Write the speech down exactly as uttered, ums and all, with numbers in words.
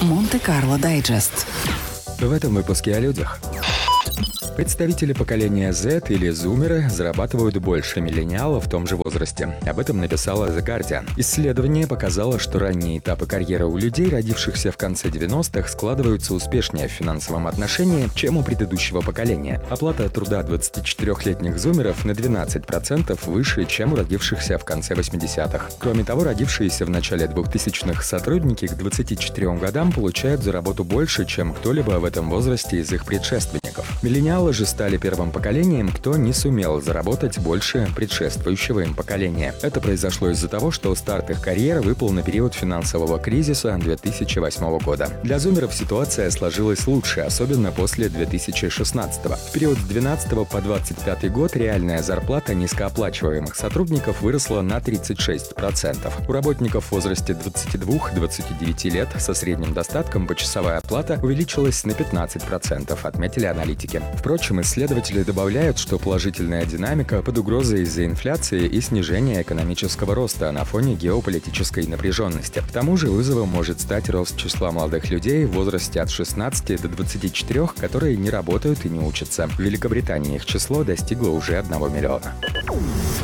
Монте-Карло Дайджест. В этом выпуске о людях. Представители поколения Z или зумеры зарабатывают больше миллениалов в том же возрасте. Об этом написала The Guardian. Исследование показало, что ранние этапы карьеры у людей, родившихся в конце девяностых, складываются успешнее в финансовом отношении, чем у предыдущего поколения. Оплата труда двадцатичетырёхлетних зумеров на двенадцать процентов выше, чем у родившихся в конце восьмидесятых. Кроме того, родившиеся в начале двухтысячных сотрудники к двадцати четырем годам получают за работу больше, чем кто-либо в этом возрасте из их предшественников. Миллениалы же стали первым поколением, кто не сумел заработать больше предшествующего им поколения. Это произошло из-за того, что старт их карьеры выпал на период финансового кризиса две тысячи восьмого года. Для зумеров ситуация сложилась лучше, особенно после две тысячи шестнадцатого. В период с двенадцатого по двадцать пятый год реальная зарплата низкооплачиваемых сотрудников выросла на тридцать шесть процентов. У работников в возрасте двадцати двух — двадцати девяти лет со средним достатком почасовая оплата увеличилась на пятнадцать процентов, отметили аналитики. Впрочем, исследователи добавляют, что положительная динамика под угрозой из-за инфляции и снижения экономического роста на фоне геополитической напряженности. К тому же вызовом может стать рост числа молодых людей в возрасте от шестнадцати до двадцати четырёх, которые не работают и не учатся. В Великобритании их число достигло уже одного миллиона.